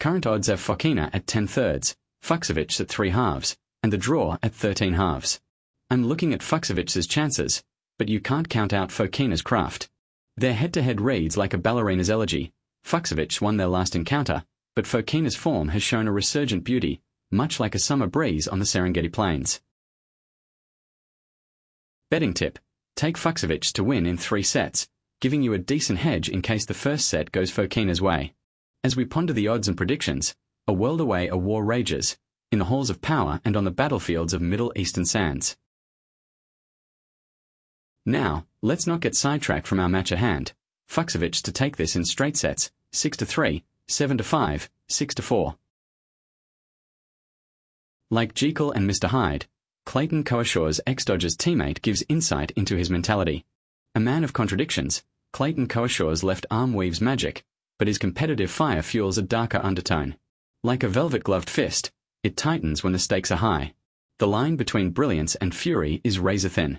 Current odds have Fokina at 10/3, Fucsovics at 3/2, and the draw at 13/2. I'm looking at Fucsovic's chances, but you can't count out Fokina's craft. Their head-to-head reads like a ballerina's elegy. Fucsovics won their last encounter, but Fokina's form has shown a resurgent beauty, much like a summer breeze on the Serengeti Plains. Betting tip: take Fucsovics to win in 3 sets, giving you a decent hedge in case the first set goes Fokina's way. As we ponder the odds and predictions, a world away a war rages, in the halls of power and on the battlefields of Middle Eastern sands. Now, let's not get sidetracked from our match at hand. Fucsovics to take this in straight sets, 6-3, 7-5, 6-4. Like Jekyll and Mr. Hyde, Clayton Kersshaw's ex-Dodgers teammate gives insight into his mentality. A man of contradictions, Clayton Kershaw's left arm weaves magic, but his competitive fire fuels a darker undertone. Like a velvet-gloved fist, it tightens when the stakes are high. The line between brilliance and fury is razor-thin.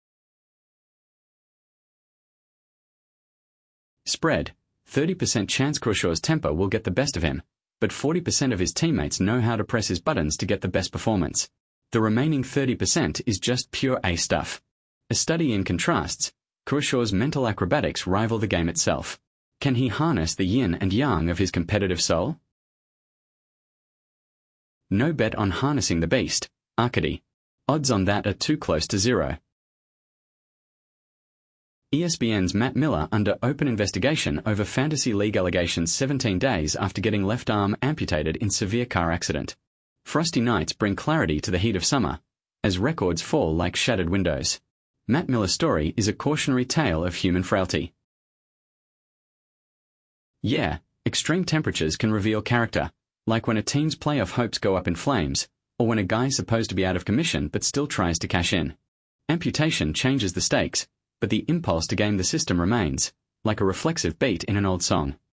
Spread: 30% chance Kershaw's temper will get the best of him, but 40% of his teammates know how to press his buttons to get the best performance. The remaining 30% is just pure A stuff. A study in contrasts, Kershaw's mental acrobatics rival the game itself. Can he harness the yin and yang of his competitive soul? No bet on harnessing the beast, Arcady. Odds on that are too close to zero. ESPN's Matt Miller under open investigation over Fantasy League allegations 17 days after getting left arm amputated in severe car accident. Frosty nights bring clarity to the heat of summer, as records fall like shattered windows. Matt Miller's story is a cautionary tale of human frailty. Yeah, extreme temperatures can reveal character, like when a team's playoff hopes go up in flames, or when a guy's supposed to be out of commission but still tries to cash in. Amputation changes the stakes, but the impulse to game the system remains, like a reflexive beat in an old song.